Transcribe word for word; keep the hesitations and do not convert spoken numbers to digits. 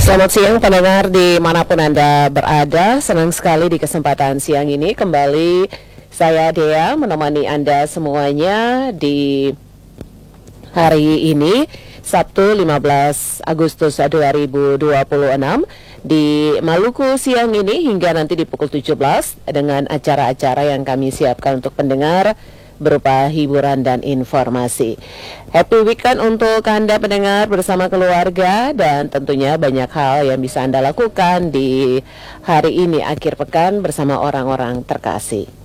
Selamat siang pendengar dimanapun Anda berada. Senang sekali di kesempatan siang ini kembali saya Dea menemani Anda semuanya di hari ini Sabtu lima belas Agustus dua ribu dua puluh enam di Maluku siang ini hingga nanti di pukul tujuh belas dengan acara-acara yang kami siapkan untuk pendengar berupa hiburan dan informasi. Happy weekend untuk Anda pendengar bersama keluarga, dan tentunya banyak hal yang bisa Anda lakukan di hari ini akhir pekan bersama orang-orang terkasih.